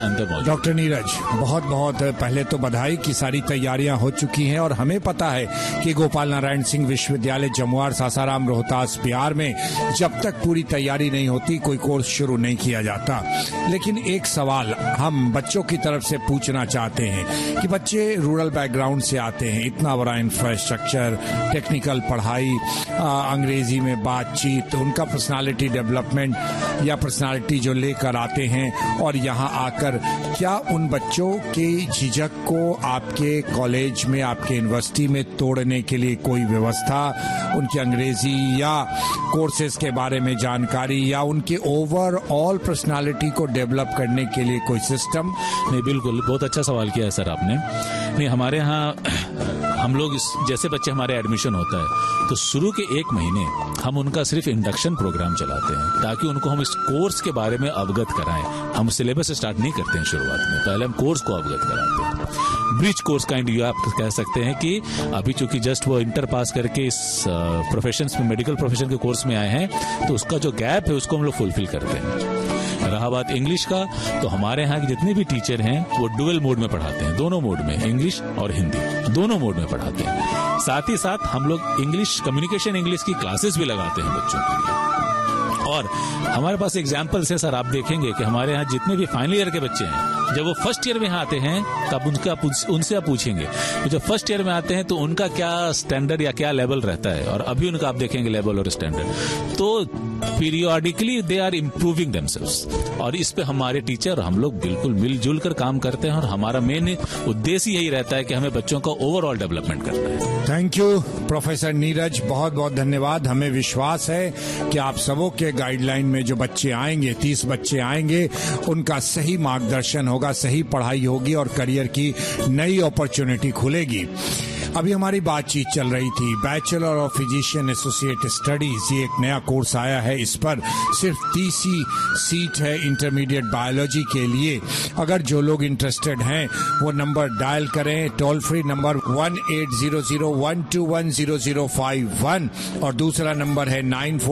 अंदर मौजूद। डॉक्टर नीरज, बहुत बहुत पहले तो बधाई की सारी तैयारियां हो चुकी हैं और हमें पता है कि गोपाल नारायण सिंह विश्वविद्यालय जमुआर सासाराम रोहतास बिहार में जब तक पूरी तैयारी नहीं होती कोई कोर्स शुरू नहीं किया जाता। लेकिन एक सवाल हम बच्चों की तरफ से पूछना चाहते हैं कि बच्चे रूरल बैकग्राउंड से आते हैं, इतना बड़ा इंफ्रास्ट्रक्चर, टेक्निकल पढ़ाई, अंग्रेजी में बातचीत, उनका पर्सनालिटी डेवलपमेंट या पर्सनालिटी जो लेकर आते हैं और यहाँ आकर क्या उन बच्चों के झिझक को आपके कॉलेज में, आपके यूनिवर्सिटी में तोड़ने के लिए कोई व्यवस्था, उनकी अंग्रेजी या कोर्सेज के बारे में जानकारी या उनके ओवरऑल पर्सनालिटी को डेवलप करने के लिए कोई सिस्टम? नहीं, बिल्कुल, बहुत अच्छा सवाल किया है सर आपने। नहीं, हमारे यहाँ हम लोग जैसे बच्चे हमारे एडमिशन होता है तो शुरू के 1 महीने हम उनका सिर्फ इंडक्शन प्रोग्राम चलाते हैं ताकि उनको हम इस कोर्स के बारे में अवगत कराएं। हम सिलेबस स्टार्ट नहीं करते हैं शुरुआत में, पहले हम कोर्स को अवगत कराते हैं। ब्रिज कोर्स काइंड यू आप कह सकते हैं कि अभी चूंकि जस्ट वो इंटर पास करके इस प्रोफेशन में, मेडिकल प्रोफेशन के कोर्स में आए हैं तो उसका जो गैप है उसको हम लोग फुलफिल करते हैं। रहा बात इंग्लिश का, तो हमारे यहाँ के जितने भी टीचर हैं वो डुअल मोड में पढ़ाते हैं, दोनों मोड में, इंग्लिश और हिंदी दोनों मोड में पढ़ाते हैं। साथ ही साथ हम लोग इंग्लिश, कम्युनिकेशन इंग्लिश की क्लासेस भी लगाते हैं बच्चों के लिए। और हमारे पास एग्जाम्पल्स है सर, आप देखेंगे कि हमारे यहाँ जितने भी फाइनल ईयर के बच्चे हैं, जब वो फर्स्ट ईयर में यहाँ आते हैं तब उनसे आप पूछेंगे तो जब फर्स्ट ईयर में आते हैं तो उनका क्या स्टैंडर्ड या क्या लेवल रहता है, और अभी उनका आप देखेंगे लेवल और स्टैंडर्ड, तो periodically they are improving themselves. और इस पे हमारे टीचर और हम लोग बिल्कुल मिलजुल कर काम करते हैं और हमारा मेन उद्देश्य यही रहता है कि हमें बच्चों का ओवरऑल डेवलपमेंट करना है। थैंक यू प्रोफेसर नीरज, बहुत बहुत धन्यवाद। हमें विश्वास है कि आप सबों के गाइडलाइन में जो बच्चे आएंगे, 30 बच्चे आएंगे, उनका सही मार्गदर्शन होगा, सही पढ़ाई होगी और करियर की नई अपॉर्चुनिटी खुलेगी। अभी हमारी बातचीत चल रही थी bachelor of physician associate studies, ये एक नया कोर्स आया है, इस पर सिर्फ 30 ही सीट है इंटरमीडिएट बायोलॉजी के लिए। अगर जो लोग इंटरेस्टेड हैं वो नंबर डायल करें, टोल फ्री नंबर 180012100051 और दूसरा नंबर है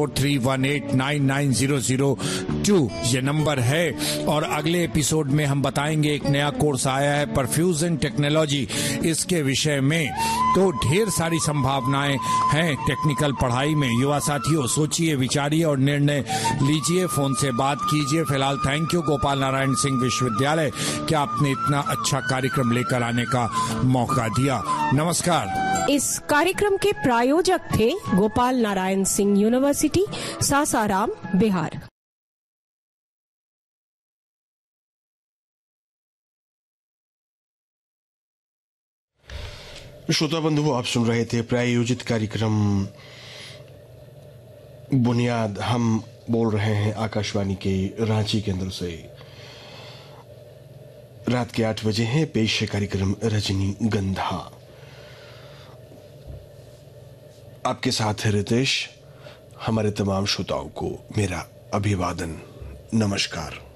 9431899002, ये नंबर है। और अगले एपिसोड में हम बताएंगे एक नया कोर्स आया है परफ्यूजन टेक्नोलॉजी, इसके विषय में। तो ढेर सारी संभावनाएं हैं टेक्निकल पढ़ाई में। युवा साथियों, सोचिए, विचारिए और निर्णय लीजिए, फोन से बात कीजिए। फिलहाल थैंक यू गोपाल नारायण सिंह विश्वविद्यालय कि आपने इतना अच्छा कार्यक्रम लेकर आने का मौका दिया। नमस्कार। इस कार्यक्रम के प्रायोजक थे गोपाल नारायण सिंह यूनिवर्सिटी, सासाराम, बिहार। श्रोता बंधुओं, आप सुन रहे थे प्रायोजित कार्यक्रम बुनियाद। हम बोल रहे हैं आकाशवाणी के रांची केंद्र से। रात के 8 बजे हैं, पेश है कार्यक्रम रजनीगंधा। आपके साथ है रितेश। हमारे तमाम श्रोताओं को मेरा अभिवादन, नमस्कार।